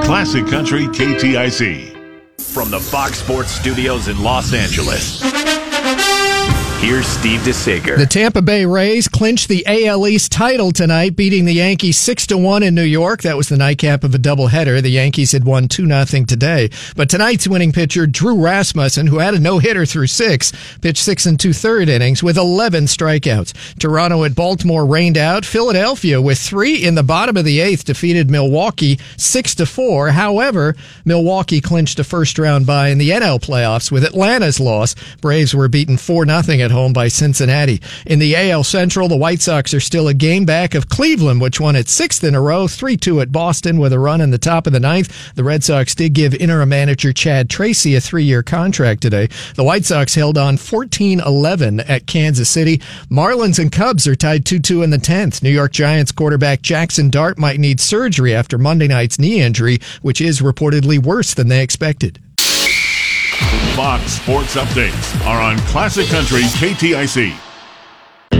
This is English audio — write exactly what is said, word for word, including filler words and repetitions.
Classic Country K T I C. From the Fox Sports Studios in Los Angeles, here's Steve DeSager. The Tampa Bay Rays clinched the A L East title tonight, beating the Yankees six to one in New York. That was the nightcap of a doubleheader. The Yankees had won two nothing today. But tonight's winning pitcher, Drew Rasmussen, who had a no-hitter through six, pitched six and two-third innings with eleven strikeouts. Toronto at Baltimore rained out. Philadelphia, with three in the bottom of the eighth, defeated Milwaukee six to four. However, Milwaukee clinched a first-round bye in the N L playoffs with Atlanta's loss. Braves were beaten four nothing at home by Cincinnati. In the A L Central, the White Sox are still a game back of Cleveland, which won its sixth in a row, three two at Boston with a run in the top of the ninth. The Red Sox did give interim manager Chad Tracy a three-year contract today. The White Sox held on fourteen eleven at Kansas City. Marlins and Cubs are tied two two in the tenth. New York Giants quarterback Jackson Dart might need surgery after Monday night's knee injury, which is reportedly worse than they expected. Fox Sports Updates are on Classic Country K T I C.